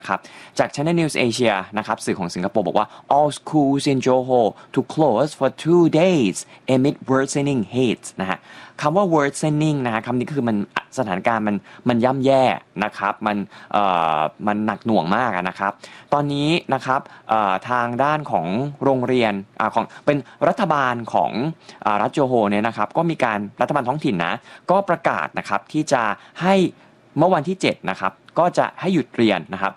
ครับจาก Channel News Asia นะครับสื่อของสิงคโปร์บอกว่า all schools in Johor to close for 2 days amid worsening heat นะฮะคำว่า worsening นะฮะคำนี้คือมันสถานการณ์มันย่ำแย่นะครับมันหนักหน่วงมากนะครับตอนนี้นะครับทางด้านของโรงเรียนของเป็นรัฐบาลของรัฐโจโฮเนี่ยนะครับก็มีการรัฐบาลท้องถิ่นนะก็ประกาศนะครับที่จะให้เมื่อวันที่7นะครับก็จะให้หยุดเรียนนะครับ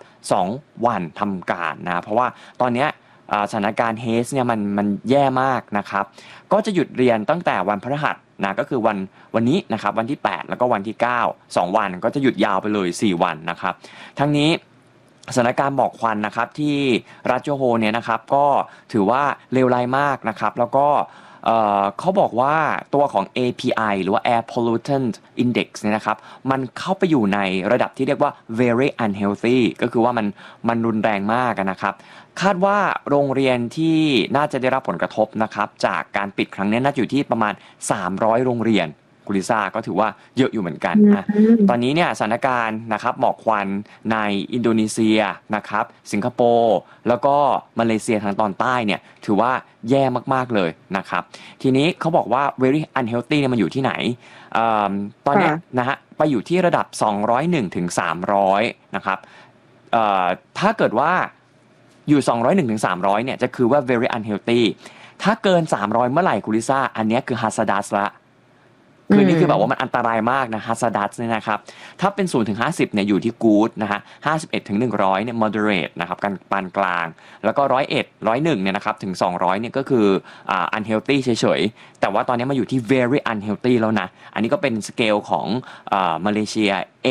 2 วันทำการนะเพราะว่าตอนนี้สถานการณ์เฮสเนี่ยมันแย่มากนะครับก็จะหยุดเรียนตั้งแต่วันพฤหัสนะก็คือวันนี้นะครับวันที่8แล้วก็วันที่9 2 วันก็จะหยุดยาวไปเลย4 วันนะครับทั้งนี้สถานการณ์หมอกควันนะครับที่รัฐโจโฮเนี่ยนะครับก็ถือว่าเลวร้ายมากนะครับแล้วก็เขาบอกว่าตัวของ API หรือว่า Air Pollutant Index เนี่ยนะครับมันเข้าไปอยู่ในระดับที่เรียกว่า very unhealthy ก็คือว่ามันรุนแรงมากนะครับคาดว่าโรงเรียนที่น่าจะได้รับผลกระทบนะครับจากการปิดครั้งนี้น่าจะอยู่ที่ประมาณ300 โรงเรียนกุลิซ่าก็ถือว่าเยอะอยู่เหมือนกันนะตอนนี้เนี่ยสถานการณ์นะครับหมอกควันในอินโดนีเซียนะครับสิงคโปร์แล้วก็มาเลเซียทางตอนใต้เนี่ยถือว่าแย่มากๆเลยนะครับทีนี้เขาบอกว่า very unhealthy เนี่ยมันอยู่ที่ไหนตอนนี้นะฮะไปอยู่ที่ระดับ201 ถึง 300นะครับถ้าเกิดว่าอยู่201 ถึง 300เนี่ยจะคือว่า very unhealthy ถ้าเกิน300เมื่อไหร่กุลิซ่าอันนี้คือ hazardous ละคือนี่คือแบบว่ามันอันตรายมากนะฮัสซัดเนี่ยนะครับถ้าเป็น0 ถึง 50เนี่ยอยู่ที่กู๊ดนะฮะ51 ถึง 100เนี่ย moderate นะครับปานกลางแล้วก็101 101เนี่ยนะครับถึง200เนี่ยก็คือunhealthy เฉยๆแต่ว่าตอนนี้มาอยู่ที่ very unhealthy แล้วนะอันนี้ก็เป็นสเกลของมาเลเซีย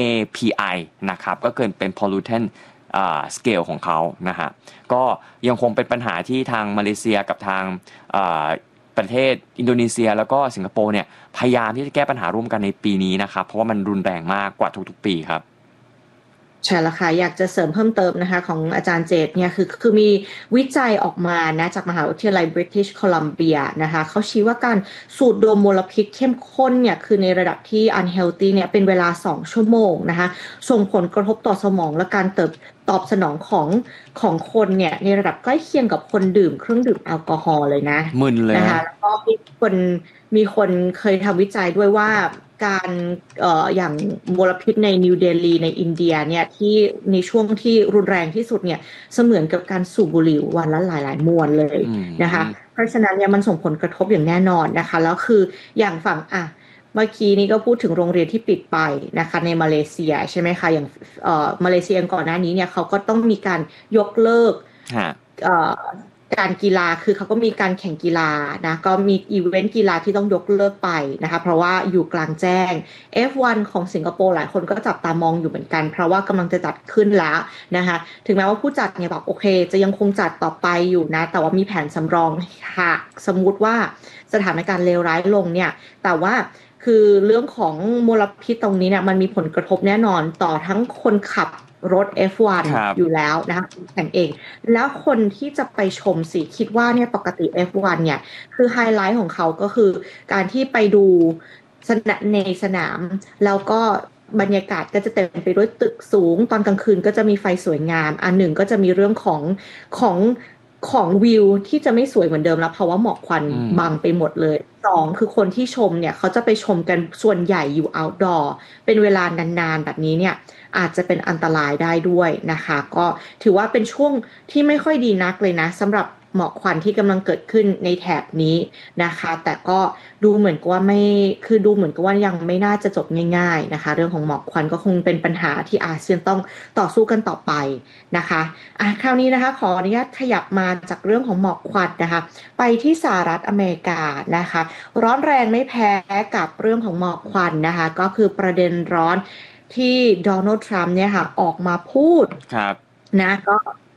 API นะครับก็เกินเป็น pollutantสเกลของเขานะฮะก็ยังคงเป็นปัญหาที่ทางมาเลเซียกับทางประเทศอินโดนีเซียแล้วก็สิงคโปร์เนี่ยพยายามที่จะแก้ปัญหาร่วมกันในปีนี้นะครับเพราะว่ามันรุนแรงมากกว่าทุกๆปีครับใช่แล้วค่ะอยากจะเสริมเพิ่มเติมนะคะของอาจารย์เจตเนี่ยคือมีวิจัยออกมานะจากมหาวิทยาลัย British Columbia นะคะเขาชี้ว่าการสูดดมมลพิษเข้มข้นเนี่ยคือในระดับที่ unhealthy เนี่ยเป็นเวลา2 ชั่วโมงนะคะส่งผลกระทบต่อสมองและการตอบสนองของคนเนี่ยในระดับใกล้เคียงกับคนดื่มเครื่องดื่มแอลกอฮอล์เลยนะมึนเลยนะคะแล้วก็มีคนเคยทำวิจัยด้วยว่าการอย่างมลพิษในนิวเดลีในอินเดียเนี่ยที่ในช่วงที่รุนแรงที่สุดเนี่ยเสมือนกับการสูบบุหรี่วันละหลายๆมวนเลยนะคะเพราะฉะนั้นเนี่ยมันส่งผลกระทบอย่างแน่นอนนะคะแล้วคืออย่างฝั่งเมื่อกี้นี้ก็พูดถึงโรงเรียนที่ปิดไปนะคะในมาเลเซียใช่ไหมคะอย่างมาเลเซียก่อนหน้านี้เนี่ยเขาก็ต้องมีการยกเลิกการกีฬาคือเขาก็มีการแข่งกีฬานะก็มีอีเวนต์กีฬาที่ต้องยกเลิกไปนะคะเพราะว่าอยู่กลางแจ้ง F1 ของสิงคโปร์หลายคนก็จับตามองอยู่เหมือนกันเพราะว่ากำลังจะจัดขึ้นแล้วนะคะถึงแม้ว่าผู้จัดเนี่ยบอกโอเคจะยังคงจัดต่อไปอยู่นะแต่ว่ามีแผนสำรองหากสมมุติว่าสถานการณ์เลวร้ายลงเนี่ยแต่ว่าคือเรื่องของมลพิษตรงนี้เนี่ยมันมีผลกระทบแน่นอนต่อทั้งคนขับรถ F1 อยู่แล้วนะคะแข่งเองแล้วคนที่จะไปชมสิคิดว่าเนี่ยปกติ F1 เนี่ยคือไฮไลท์ของเขาก็คือการที่ไปดูในสนามแล้วก็บรรยากาศก็จะเต็มไปด้วยตึกสูงตอนกลางคืนก็จะมีไฟสวยงามอันหนึ่งก็จะมีเรื่องของวิวที่จะไม่สวยเหมือนเดิมแล้วเพราะว่าหมอกควันบังไปหมดเลย2คือคนที่ชมเนี่ยเขาจะไปชมกันส่วนใหญ่อยู่ outdoor เป็นเวลานานๆแบบนี้เนี่ยอาจจะเป็นอันตรายได้ด้วยนะคะก็ถือว่าเป็นช่วงที่ไม่ค่อยดีนักเลยนะสำหรับหมอกควันที่กำลังเกิดขึ้นในแถบนี้นะคะแต่ก็ดูเหมือนกับว่าดูเหมือนกับว่ายังไม่น่าจะจบง่ายๆนะคะเรื่องของหมอกควันก็คงเป็นปัญหาที่อาเซียนต้องต่อสู้กันต่อไปนะคะคราวนี้นะคะขออนุญาตขยับมาจากเรื่องของหมอกควันนะคะไปที่สหรัฐอเมริกานะคะร้อนแรงไม่แพ้กับเรื่องของหมอกควันนะคะก็คือประเด็นร้อนที่โดนัลด์ทรัมป์เนี่ยค่ะออกมาพูดนะก็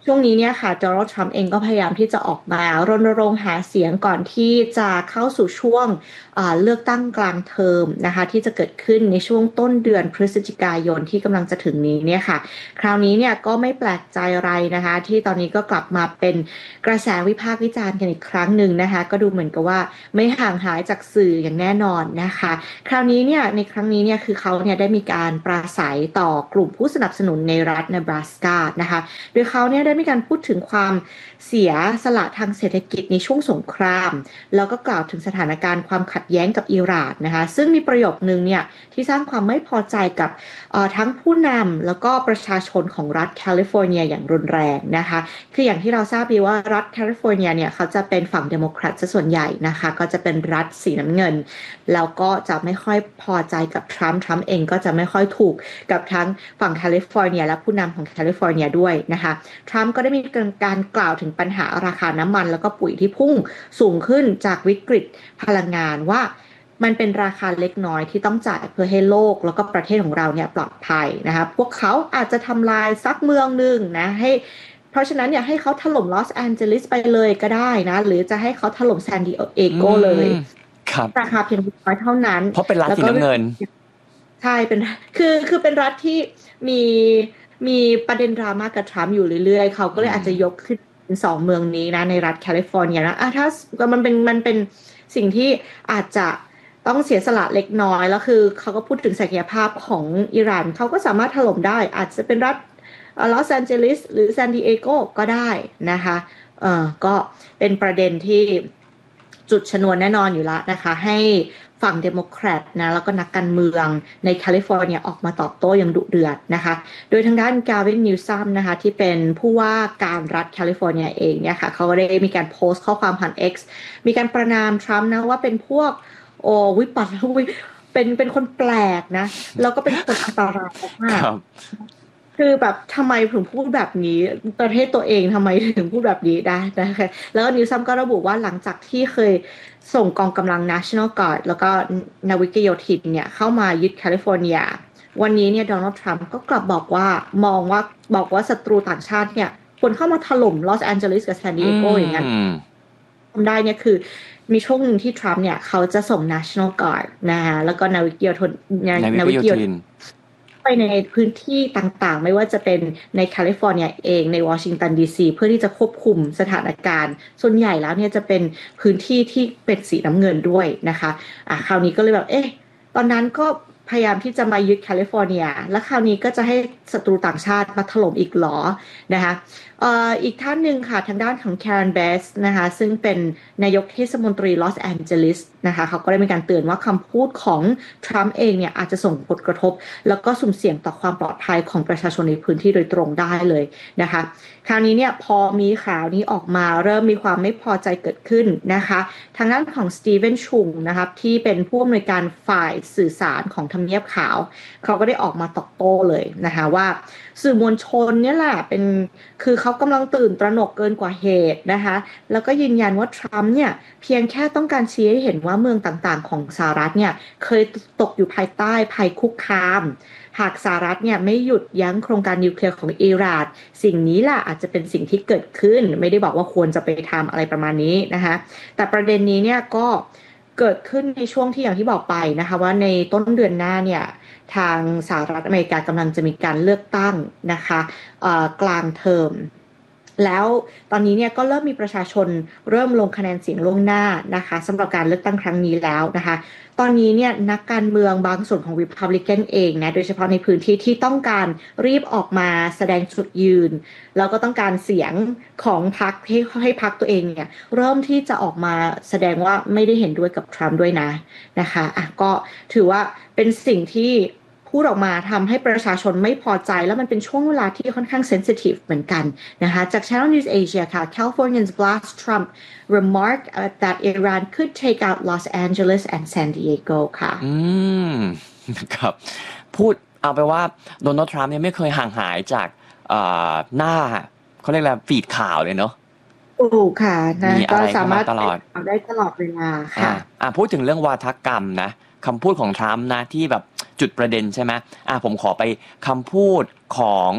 ช่วงนี้เนี่ยค่ะโดนัลด์ทรัมป์เองก็พยายามที่จะออกมารณรงค์หาเสียงก่อนที่จะเข้าสู่ช่วงเลือกตั้งกลางเทอมนะคะที่จะเกิดขึ้นในช่วงต้นเดือนพฤศจิกายนที่กำลังจะถึงนี้เนี่ยค่ะคราวนี้เนี่ยก็ไม่แปลกใจอะไรนะคะที่ตอนนี้ก็กลับมาเป็นกระแสวิพากษ์วิจารณ์กันอีกครั้งหนึ่งนะคะก็ดูเหมือนกับว่าไม่ห่างหายจากสื่ออย่างแน่นอนนะคะคราวนี้เนี่ยในครั้งนี้เนี่ยคือเขาเนี่ยได้มีการปราศัยต่อกลุ่มผู้สนับสนุนในรัฐเนบราสกานะคะโดยเขาเนี่ยได้มีการพูดถึงความเสียสละทางเศรษฐกิจในช่วงสงครามแล้วก็กล่าวถึงสถานการณ์ความขัดแย้งกับอิหร่านนะคะซึ่งมีประโยคนึงเนี่ยที่สร้างความไม่พอใจกับทั้งผู้นำแล้วก็ประชาชนของรัฐแคลิฟอร์เนียอย่างรุนแรงนะคะคืออย่างที่เราทราบดีว่ารัฐแคลิฟอร์เนียเนี่ยเขาจะเป็นฝั่งเดโมแครตซะส่วนใหญ่นะคะก็จะเป็นรัฐสีน้ำเงินแล้วก็จะไม่ค่อยพอใจกับทรัมป์เองก็จะไม่ค่อยถูกกับทั้งฝั่งแคลิฟอร์เนียและผู้นำของแคลิฟอร์เนียด้วยนะคะทรัมป์ก็ได้มีการกล่าวถึงปัญหาราคาน้ำมันแล้วก็ปุ๋ยที่พุ่งสูงขึ้นจากวิกฤตพลังงานว่ามันเป็นราคาเล็กน้อยที่ต้องจ่ายเพื่อให้โลกแล้วก็ประเทศของเราเนี่ยปลอดภัยนะคะพวกเขาอาจจะทำลายสักเมืองหนึ่งนะเพราะฉะนั้นเนี่ยให้เขาถล่มลอสแอนเจลิสไปเลยก็ได้นะหรือจะให้เขาถล่มซานดิเอโกเลยราคาเพียงน้อยเท่านั้นเพราะเป็นรัฐสีน้ำเงินใช่เป็นคือเป็นรัฐที่มีมีประเด็นดราม่ากับทรัมป์อยู่เรื่อยๆเขาก็เลยอาจจะยกขึ้นสองเมืองนี้นะในรัฐแคลิฟอร์เนียนะถ้ามันเป็นสิ่งที่อาจจะต้องเสียสละเล็กน้อยแล้วคือเขาก็พูดถึงศักยภาพของอิหร่านเขาก็สามารถถล่มได้อาจจะเป็นรัฐลอสแอนเจลิสหรือซานดิเอโกก็ได้นะคะก็เป็นประเด็นที่จุดชนวนแน่นอนอยู่แล้วนะคะให้ฝั่งเดโมแครตนะแล้วก็นักการเมืองในแคลิฟอร์เนียออกมาตอบโต้อย่างดุเดือดนะคะโดยทางด้านกาวินนิวซัมนะคะที่เป็นผู้ว่าการรัฐแคลิฟอร์เนียเองเนี่ยค่ะเขาก็ได้มีการโพสต์ข้อความผ่าน X มีการประณามทรัมป์นะว่าเป็นพวกวิปัสสนาเป็นคนแปลกนะแล้วก็เป็นคนอันตรายมากคือแบบทำไมถึงพูดแบบนี้ประเทศตัวเองทำไมถึงพูดแบบนี้ได้นะคะแล้วนิวซัมก็ระบุว่าหลังจากที่เคยส่งกองกำลัง National Guard แล้วก็นาวิกโยธินเนี่ยเข้ามายึดแคลิฟอร์เนียวันนี้เนี่ยโดนัลด์ทรัมป์ก็กลับบอกว่าศัตรูต่างชาติเนี่ยควรเข้ามาถล่มลอสแอนเจลิสกับซานดิเอโกอย่างนั้นทำได้เนี่ยคือมีช่วงหนึ่งที่ทรัมป์เนี่ยเขาจะส่ง National Guard นะคะแล้วก็นาวิกโยธินไปในพื้นที่ต่างๆไม่ว่าจะเป็นในแคลิฟอร์เนียเองในวอชิงตันดีซีเพื่อที่จะควบคุมสถานการณ์ส่วนใหญ่แล้วเนี่ยจะเป็นพื้นที่ที่เป็นสีน้ำเงินด้วยนะคะคราวนี้ก็เลยแบบตอนนั้นก็พยายามที่จะมายึดแคลิฟอร์เนียแล้วคราวนี้ก็จะให้ศัตรูต่างชาติมาถล่มอีกหรอนะคะอีกท่านหนึ่งค่ะทางด้านของ Karen Bass นะคะซึ่งเป็นนายกเทศมนตรีลอสแอนเจลิสนะคะเขาก็ได้มีการเตือนว่าคำพูดของทรัมป์เองเนี่ยอาจจะส่งผลกระทบแล้วก็สุ่มเสี่ยงต่อความปลอดภัยของประชาชนในพื้นที่โดยตรงได้เลยนะคะคราวนี้เนี่ยพอมีข่าวนี้ออกมาเริ่มมีความไม่พอใจเกิดขึ้นนะคะทางด้านของสตีเวนชุงนะครับที่เป็นผู้อำนวยการฝ่ายสื่อสารของทำเนียบขาวเขาก็ได้ออกมาตอบโต้เลยนะคะว่าสื่อมวลชนเนี่ยแหละคือเขากำลังตื่นตระหนกเกินกว่าเหตุนะคะแล้วก็ยืนยันว่าทรัมป์เนี่ยเพียงแค่ต้องการชี้ให้เห็นว่าเมืองต่างๆของสหรัฐเนี่ยเคยตกอยู่ภายใต้ภัยคุกคามหากสหรัฐเนี่ยไม่หยุดยั้งโครงการนิวเคลียร์ของอิหร่านสิ่งนี้ล่ะอาจจะเป็นสิ่งที่เกิดขึ้นไม่ได้บอกว่าควรจะไปทำอะไรประมาณนี้นะคะแต่ประเด็นนี้เนี่ยก็เกิดขึ้นในช่วงที่อย่างที่บอกไปนะคะว่าในต้นเดือนหน้าเนี่ยทางสหรัฐอเมริกากำลังจะมีการเลือกตั้งนะคะกลางเทอมแล้วตอนนี้เนี่ยก็เริ่มมีประชาชนเริ่มลงคะแนนเสียงล่วงหน้านะคะสำหรับการเลือกตั้งครั้งนี้แล้วนะคะตอนนี้เนี่ยนักการเมืองบางส่วนของ Republican เองนะโดยเฉพาะในพื้นที่ที่ต้องการรีบออกมาแสดงจุดยืนแล้วก็ต้องการเสียงของพรรคให้พรรคตัวเองเนี่ยเริ่มที่จะออกมาแสดงว่าไม่ได้เห็นด้วยกับทรัมป์ด้วยนะคะก็ถือว่าเป็นสิ่งที่พูดออกมาทำให้ประชาชนไม่พอใจแล้วมันเป็นช่วงเวลาที่ค่อนข้างเซนซิทีฟเหมือนกันนะคะจาก Channel News Asia ค่ะ Californians blast Trump remark that Iran could take out Los Angeles and San Diego ค่ะครับพูดเอาไปว่าโดนัลด์ทรัมป์เนี่ยไม่เคยห่างหายจากหน้าเขาเรียกอะไรฟีดข่าวเลยเนาะค่ะนะก็สามารถได้ตลอดเวลาค่ะพูดถึงเรื่องวาทกรรมนะคำพูดของทรัมป์นะที่แบบจุดประเด็นใช่ไหมผมขอไปคำพูดของ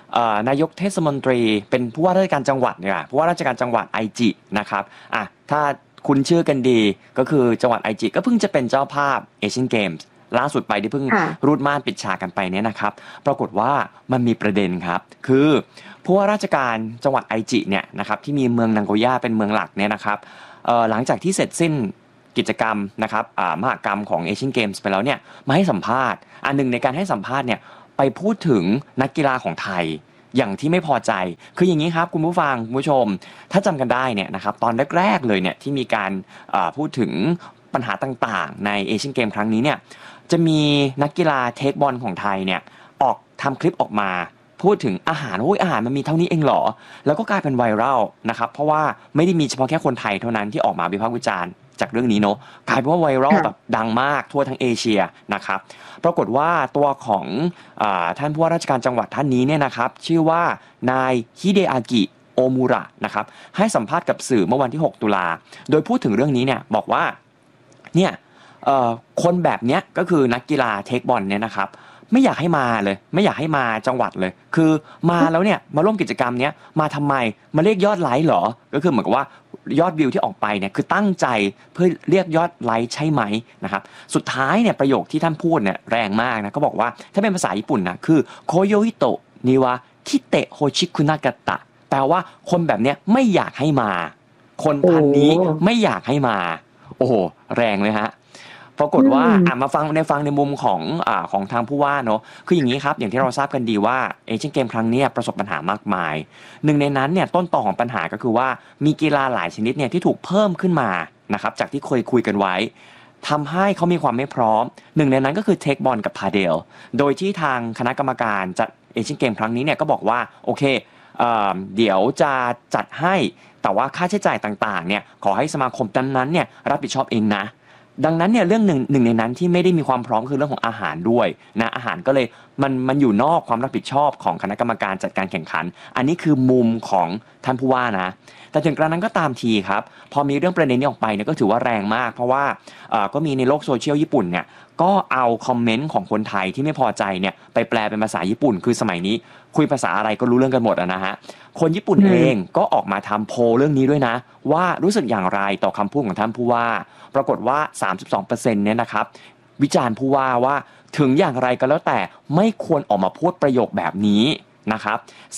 นายกเทศมนตรีเป็นผู้ว่าราชการจังหวัดเนี่ยผู้ว่าราชการจังหวัดไอจินะครับถ้าคุณชื่อกันดีก็คือจังหวัดไอจิก็เพิ่งจะเป็นเจ้าภาพเอเชียนเกมส์ล่าสุดไปที่เพิ่งรูดม่านปิดฉากกันไปเนี่ยนะครับปรากฏว่ามันมีประเด็นครับคือผู้ว่าราชการจังหวัดไอจิเนี่ยนะครับที่มีเมืองนางโกย่าเป็นเมืองหลักเนี่ยนะครับหลังจากที่เสร็จสิ้นกิจกรรมนะครับมหกรรมของเอเชียนเกมส์ไปแล้วเนี่ยมาให้สัมภาษณ์อันหนึ่งในการให้สัมภาษณ์เนี่ยไปพูดถึงนักกีฬาของไทยอย่างที่ไม่พอใจคืออย่างนี้ครับคุณผู้ฟังคุณผู้ชมถ้าจำกันได้เนี่ยนะครับตอนแรกๆเลยเนี่ยที่มีการพูดถึงปัญหาต่างๆในเอเชียนเกมครั้งนี้เนี่ยจะมีนักกีฬาเทคบอลของไทยเนี่ยออกทำคลิปออกมาพูดถึงอาหารอาหารมันมีเท่านี้เองเหรอแล้วก็กลายเป็นไวรัลนะครับเพราะว่าไม่ได้มีเฉพาะแค่คนไทยเท่านั้นที่ออกมาวิพากษ์วิจารณ์จากเรื่องนี้เนาะกลายเป็นว่าไวรัลแบบดังมากทั่วทั้งเอเชียนะครับปรากฏว่าตัวของท่านผู้ว่าราชการจังหวัดท่านนี้เนี่ยนะครับชื่อว่านายฮิเดอากิโอมูระนะครับให้สัมภาษณ์กับสื่อเมื่อวันที่6ตุลาโดยพูดถึงเรื่องนี้เนี่ยบอกว่าเนี่ยคนแบบเนี้ยก็คือนักกีฬาเทคบอลเนี่ยนะครับไม่อยากให้มาเลยไม่อยากให้มาจังหวัดเลยคือมาแล้วเนี่ยมาร่วมกิจกรรมเนี้ยมาทำไมมาเรียกยอดไลค์เหรอก็คือเหมือนกับว่ายอดวิวที่ออกไปเนี่ยคือตั้งใจเพื่อเรียกยอดไลค์ใช่ไหมนะครับสุดท้ายเนี่ยประโยคที่ท่านพูดเนี่ยแรงมากนะก็บอกว่าถ้าเป็นภาษาญี่ปุ่นนะคือโคโยฮิโตะนิวะคิเตะโฮชิคุนากะตะแปลว่าคนแบบเนี้ยไม่อยากให้มาคนพันนี้ไม่อยากให้มาโอ้โหแรงเลยฮะปรากฏว่ามาฟังในมุมของทางผู้ว่าเนาะคืออย่างนี้ครับอย่างที่เราทราบกันดีว่าเอเชียนเกมครั้งนี้ประสบปัญหามากมายหนึ่งในนั้นเนี่ยต้นต่อของปัญหาก็คือว่ามีกีฬาหลายชนิดเนี่ยที่ถูกเพิ่มขึ้นมานะครับจากที่เคยคุยกันไว้ทำให้เขามีความไม่พร้อมหนึ่งในนั้นก็คือเทคบอลกับพาเดลโดยที่ทางคณะกรรมการจัดเอเชียนเกมครั้งนี้เนี่ยก็บอกว่าโอเคเดี๋ยวจะจัดให้แต่ว่าค่าใช้จ่ายต่างๆเนี่ยขอให้สมาคมนั้นๆเนี่ยรับผิดชอบเองนะดังนั้นเนี่ยเรื่องหนึ่งในนั้นที่ไม่ได้มีความพร้อมคือเรื่องของอาหารด้วยนะอาหารก็เลยมันอยู่นอกความรับผิดชอบของคณะกรรมการจัดการแข่งขันอันนี้คือมุมของท่านผู้ว่านะแต่ถึงกระนั้นก็ตามทีครับพอมีเรื่องประเด็นนี้ออกไปเนี่ยก็ถือว่าแรงมากเพราะว่าก็มีในโลกโซเชียลญี่ปุ่นเนี่ยก็เอาคอมเมนต์ของคนไทยที่ไม่พอใจเนี่ยไปแปลเป็นภาษาญี่ปุ่นคือสมัยนี้คุยภาษาอะไรก็รู้เรื่องกันหมดนะฮะคนญี่ปุ่นเองก็ออกมาทำโพลเรื่องนี้ด้วยนะว่ารู้สึกอย่างไรต่อคำพูดของท่านผู้ว่าปรากฏว่า 32% เนี่ยนะครับวิจารณ์ผู้ว่าถึงอย่างไรก็แล้วแต่ไม่ควรออกมาพูดประโยคแบบนี้นะครับ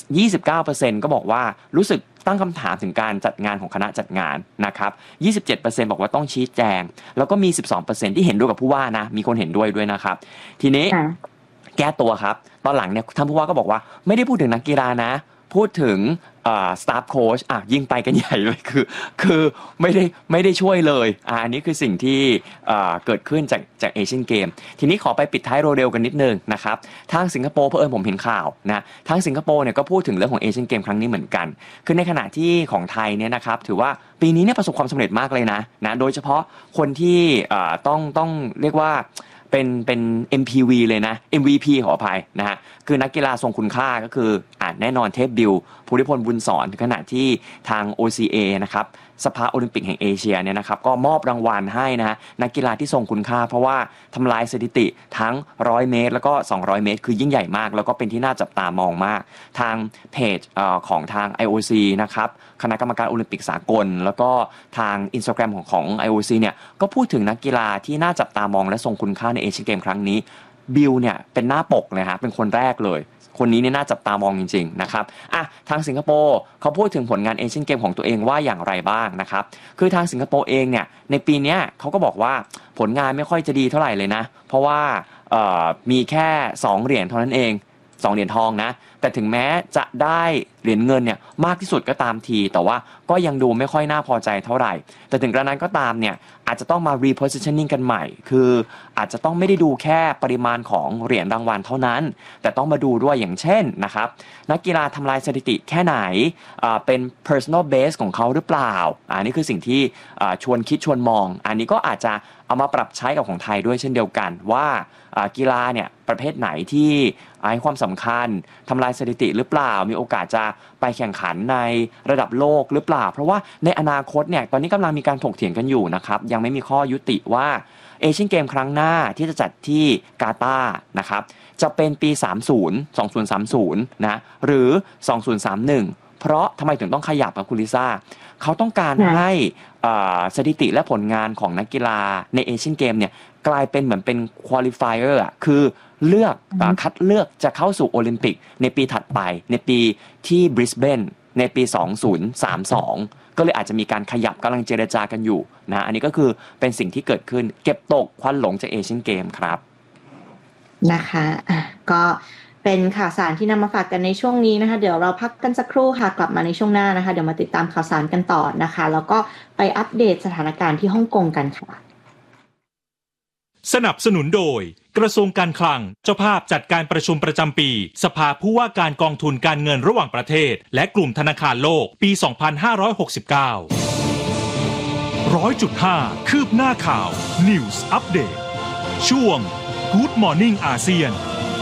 29% ก็บอกว่ารู้สึกตั้งคำถามถึงการจัดงานของคณะจัดงานนะครับ 27% บอกว่าต้องชี้แจงแล้วก็มี 12% ที่เห็นด้วยกับผู้ว่านะมีคนเห็นด้วยนะครับทีนี้แก้ตัวครับตอนหลังเนี่ยท่านผู้ว่าก็บอกว่าไม่ได้พูดถึงนักกีฬานะพูดถึงสตาฟโค้ชยิ่งไปกันใหญ่เลยคือไม่ได้ช่วยเลยอันนี้คือสิ่งที่เกิดขึ้นจากเอเชียนเกมทีนี้ขอไปปิดท้ายโรเดลกันนิดนึงนะครับทางสิงคโปร์เพิ่งผมเห็นข่าวนะทางสิงคโปร์เนี่ยก็พูดถึงเรื่องของเอเชียนเกมครั้งนี้เหมือนกันคือในขณะที่ของไทยเนี่ยนะครับถือว่าปีนี้เนี่ยประสบความสำเร็จมากเลยนะโดยเฉพาะคนที่ต้องเรียกว่าเป็น MPV เลยนะ MVP ขออภัยนะฮะคือนักกีฬาทรงคุณค่าก็คือแน่นอนเทพบิวภูริพลบุญสอนขณะที่ทาง OCA นะครับสภาโอลิมปิกแห่งเอเชียเนี่ยนะครับก็มอบรางวัลให้นะฮะนักกีฬาที่ทรงคุณค่าเพราะว่าทำลายสถิติทั้ง100เมตรแล้วก็200เมตรคือยิ่งใหญ่มากแล้วก็เป็นที่น่าจับตามองมากทางเพจของทาง IOC นะครับคณะกรรมการโอลิมปิกสากลแล้วก็ทาง Instagram ของ IOC เนี่ยก็พูดถึงนักกีฬาที่น่าจับตามองและทรงคุณค่าในเอเชียนเกมครั้งนี้บิลเนี่ยเป็นหน้าปกเลยฮะเป็นคนแรกเลยคนนี้เนี่ยน่าจับตามองจริงๆนะครับทางสิงคโปร์เขาพูดถึงผลงานเอเชียนเกมของตัวเองว่าอย่างไรบ้างนะครับคือทางสิงคโปร์เองเนี่ยในปีนี้เขาก็บอกว่าผลงานไม่ค่อยจะดีเท่าไหร่เลยนะเพราะว่ามีแค่2เหรียญเท่านั้นเอง2เหรียญทองนะแต่ถึงแม้จะได้เหรียญเงินเนี่ยมากที่สุดก็ตามทีแต่ว่าก็ยังดูไม่ค่อยน่าพอใจเท่าไหร่แต่ถึงกระนั้นก็ตามเนี่ยอาจจะต้องมา repositioning กันใหม่คืออาจจะต้องไม่ได้ดูแค่ปริมาณของเหรียญรางวัลเท่านั้นแต่ต้องมาดูด้วยอย่างเช่นนะครับนักกีฬาทำลายสถิติแค่ไหนเป็น personal best ของเขาหรือเปล่านี่คือสิ่งที่ชวนคิดชวนมองอันนี้ก็อาจจะเอามาปรับใช้กับของไทยด้วยเช่นเดียวกันว่ากีฬาเนี่ยประเภทไหนที่ให้ความสำคัญทำลายสถิติหรือเปล่ามีโอกาสจะไปแข่งขันในระดับโลกหรือเปล่าเพราะว่าในอนาคตเนี่ยตอนนี้กำลังมีการถกเถียงกันอยู่นะครับยังไม่มีข้อยุติว่าเอเชียนเกมครั้งหน้าที่จะจัดที่กาตาร์นะครับจะเป็นปี30 2030นะหรือ2031เพราะทำไมถึงต้องขยับกับคุณลิซ่าเขาต้องการให้สถิติและผลงานของนักกีฬาในเอเชียนเกมเนี่ยกลายเป็นเหมือนเป็นควอลิฟายเออร์คือเลือกคัดเลือกจะเข้าสู่โอลิมปิกในปีถัดไปในปีที่บริสเบนในปี2032ก็เลยอาจจะมีการขยับกำลังเจรจากันอยู่นะอันนี้ก็คือเป็นสิ่งที่เกิดขึ้นเก็บตกควันหลงจากเอเชียนเกมครับนะคะก็เป็นข่าวสารที่นำมาฝากกันในช่วงนี้นะคะเดี๋ยวเราพักกันสักครู่ค่ะกลับมาในช่วงหน้านะคะเดี๋ยวมาติดตามข่าวสารกันต่อนะคะแล้วก็ไปอัปเดตสถานการณ์ที่ฮ่องกงกันค่ะสนับสนุนโดยกระทรวงการคลังเจ้าภาพจัดการประชุมประจำปีสภาผู้ว่าการกองทุนการเงินระหว่างประเทศและกลุ่มธนาคารโลกปี 2569 100.5 คืบหน้าข่าว News Update ช่วง Good Morning อาเซียน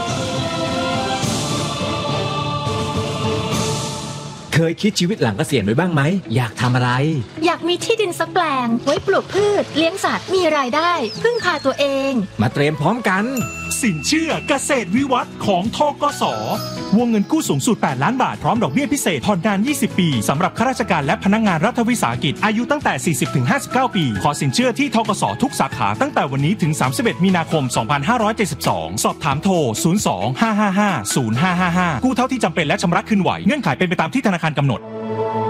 เคยคิดชีวิตหลังเกษียณไว้บ้างไหมอยากทำอะไรอยากมีที่ดินสักแปลงไว้ปลูกพืชเลี้ยงสัตว์มีรายได้พึ่งพาตัวเองมาเตรียมพร้อมกันสินเชื่อเกษตรวิวัฒน์ของธกส.วงเงินกู้สูงสุด8ล้านบาทพร้อมดอกเบี้ยพิเศษผ่อนนาน20ปีสำหรับข้าราชการและพนักงานรัฐวิสาหกิจอายุตั้งแต่ 40-59 ปีขอสินเชื่อที่ธกส.ทุกสาขาตั้งแต่วันนี้ถึง31มีนาคม2572สอบถามโทร02-555-0555กู้เท่าที่จำเป็นและชำระคืนไหวเงื่อนไขเป็นไปตามที่ธนาคารกำหนด